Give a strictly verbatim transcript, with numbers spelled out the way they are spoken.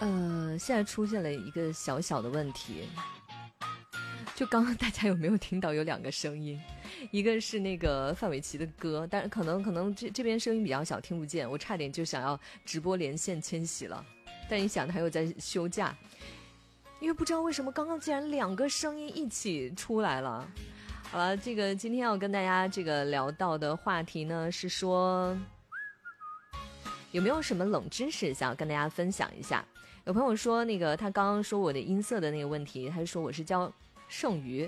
呃，现在出现了一个小小的问题，就刚刚大家有没有听到有两个声音？一个是那个范玮琪的歌，但是可能可能这这边声音比较小，听不见，我差点就想要直播连线千玺了，但一想他又在休假，因为不知道为什么刚刚竟然两个声音一起出来了。好了，这个今天要跟大家这个聊到的话题呢，是说有没有什么冷知识想要跟大家分享一下。有朋友说那个他刚刚说我的音色的那个问题，他说我是叫剩余，